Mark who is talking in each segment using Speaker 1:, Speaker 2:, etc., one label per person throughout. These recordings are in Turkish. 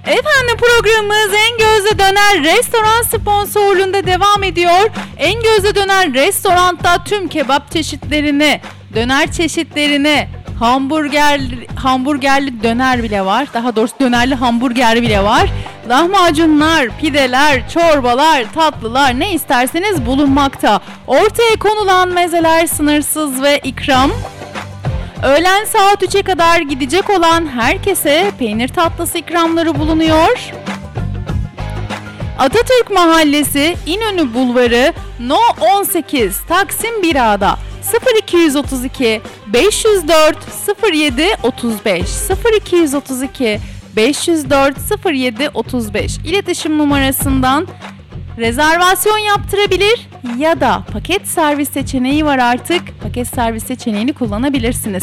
Speaker 1: Efendim programımız En Gözde Döner Restoran sponsorluğunda devam ediyor. En Gözde Döner Restoran'ta tüm kebap çeşitlerini, döner çeşitlerini, hamburgerli döner bile var. Daha doğrusu dönerli hamburger bile var. Lahmacunlar, pideler, çorbalar, tatlılar ne isterseniz bulunmakta. Ortaya konulan mezeler sınırsız ve ikram. Öğlen saat 3'e kadar gidecek olan herkese peynir tatlısı ikramları bulunuyor. Atatürk Mahallesi, İnönü Bulvarı, No 18, Taksim 1A'da 0232 504 07 35 0232 504 07 35 iletişim numarasından rezervasyon yaptırabilir ya da paket servis seçeneği var artık. Paket servis seçeneğini kullanabilirsiniz.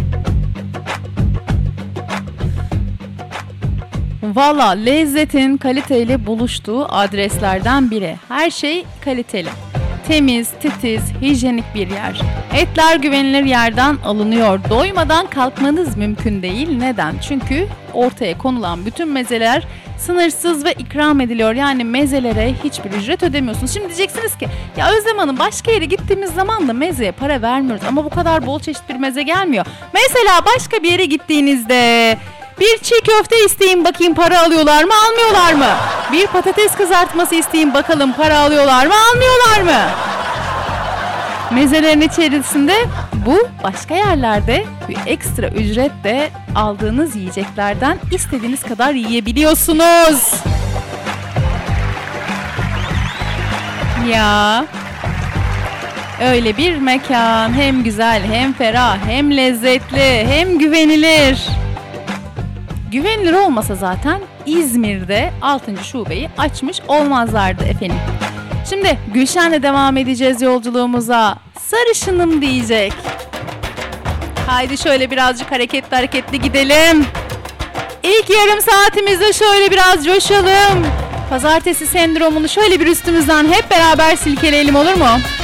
Speaker 1: Valla lezzetin kaliteyle buluştuğu adreslerden biri. Her şey kaliteli. Temiz, titiz, hijyenik bir yer. Etler güvenilir yerden alınıyor. Doymadan kalkmanız mümkün değil. Neden? Çünkü ortaya konulan bütün mezeler sınırsız ve ikram ediliyor. Yani mezelere hiçbir ücret ödemiyorsunuz. Şimdi diyeceksiniz ki ya Özlem Hanım başka yere gittiğimiz zaman da mezeye para vermiyoruz. Ama bu kadar bol çeşit bir meze gelmiyor. Mesela başka bir yere gittiğinizde bir çiğ köfte isteyin bakayım para alıyorlar mı almıyorlar mı? Bir patates kızartması isteyin bakalım para alıyorlar mı almıyorlar mı? Mezelerin içerisinde bu başka yerlerde bir ekstra ücretle aldığınız yiyeceklerden istediğiniz kadar yiyebiliyorsunuz. Ya öyle bir mekan hem güzel hem ferah hem lezzetli hem güvenilir. Güvenilir olmasa zaten İzmir'de 6. şubeyi açmış olmazlardı efendim. Şimdi Gülşen'le devam edeceğiz yolculuğumuza. Sarışınım diyecek. Haydi şöyle birazcık hareketli gidelim. İlk yarım saatimizde şöyle biraz coşalım. Pazartesi sendromunu şöyle bir üstümüzden hep beraber silkeleyelim olur mu?